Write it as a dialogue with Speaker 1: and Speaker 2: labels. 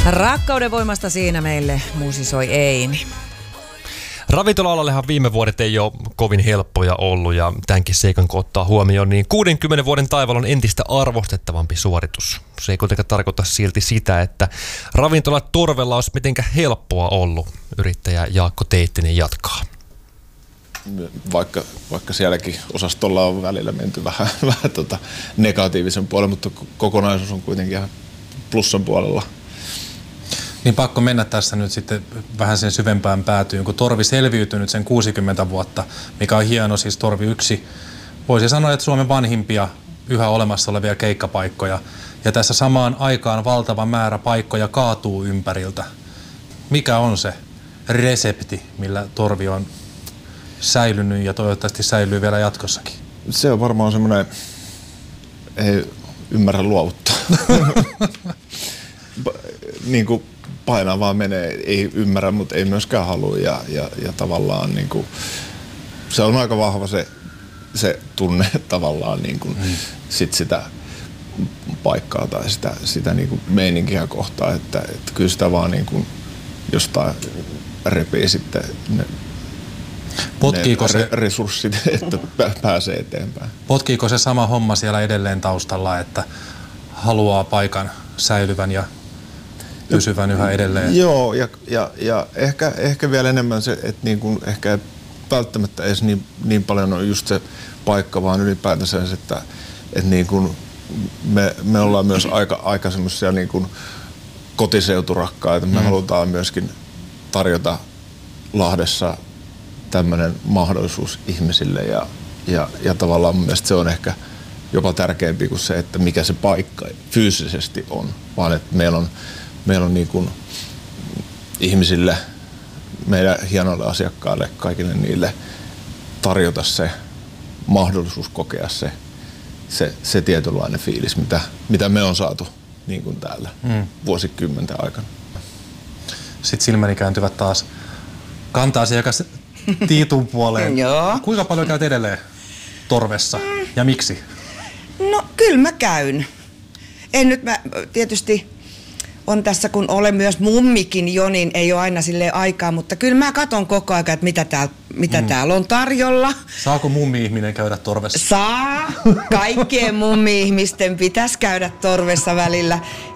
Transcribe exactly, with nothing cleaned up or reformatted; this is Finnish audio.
Speaker 1: Rakkauden voimasta siinä meille musisoi Eini.
Speaker 2: Ravintola-alallehan viime vuodet ei ole kovin helppoja ollut ja tämänkin seikan kun ottaa huomioon, niin kuudenkymmenen vuoden taivaalla on entistä arvostettavampi suoritus. Se ei kuitenkaan tarkoita silti sitä, että ravintola Torvella olisi mitenkään helppoa ollut. Yrittäjä Jaakko Teittinen jatkaa.
Speaker 3: Vaikka, vaikka sielläkin osastolla on välillä menty vähän, vähän tota negatiivisen puolella, mutta kokonaisuus on kuitenkin ihan plussan puolella.
Speaker 4: Niin pakko mennä tässä nyt sitten vähän sen syvempään päätyyn, kun Torvi selviytynyt sen kuusikymmentä vuotta, mikä on hieno, siis Torvi yksi. Voisi sanoa, että Suomen vanhimpia yhä olemassa olevia keikkapaikkoja. Ja tässä samaan aikaan valtava määrä paikkoja kaatuu ympäriltä. Mikä on se resepti, millä Torvi on säilynyt ja toivottavasti säilyy vielä jatkossakin?
Speaker 3: Se on varmaan semmoinen, ei ymmärrä luovuttaa. niin kuin painaa vaan menee, ei ymmärrä, mutta ei myöskään halua ja, ja, ja tavallaan niin kuin, se on aika vahva se, se tunne tavallaan niin kuin, mm. sit sitä paikkaa tai sitä, sitä niin kuin meininkiä kohtaan, että, että kyllä sitä vaan niin kuin jostain repii sitten ne,
Speaker 4: Potkiiko
Speaker 3: ne
Speaker 4: se,
Speaker 3: resurssit, että pääsee eteenpäin.
Speaker 4: Potkiiko se sama homma siellä edelleen taustalla, että haluaa paikan säilyvän ja pysyvän yhä edelleen?
Speaker 3: Joo, ja, ja, ja ehkä, ehkä vielä enemmän se, että niin kuin ehkä välttämättä edes niin, niin paljon on just se paikka, vaan ylipäätänsä se, että, että niin kuin me, me ollaan myös aika, aika semmoisia niin kuin kotiseuturakkaita. Me mm. halutaan myöskin tarjota Lahdessa tämmöinen mahdollisuus ihmisille ja, ja, ja tavallaan mun mielestä se on ehkä jopa tärkeämpi kuin se, että mikä se paikka fyysisesti on, vaan että meillä on, meillä on niin kuin ihmisille, meidän hienoille asiakkaille, kaikille niille tarjota se mahdollisuus kokea se, se, se tietynlainen fiilis, mitä, mitä me on saatu niin kuin täällä mm. vuosikymmenten aikana.
Speaker 4: Sitten silmäni kääntyvät taas kanta-asiakas Tiitun puoleen.
Speaker 1: Joo.
Speaker 4: Kuinka paljon käyt edelleen Torvessa mm. ja miksi?
Speaker 1: No kyllä mä käyn. En nyt mä tietysti on tässä, kun olen myös mummikin jo, niin ei ole aina silleen aikaa, mutta kyllä mä katon koko ajan, että mitä täällä, mitä mm. täällä on tarjolla.
Speaker 4: Saako mummi-ihminen käydä Torvessa?
Speaker 1: Saa. Kaikkien mummi-ihmisten pitäisi käydä Torvessa välillä.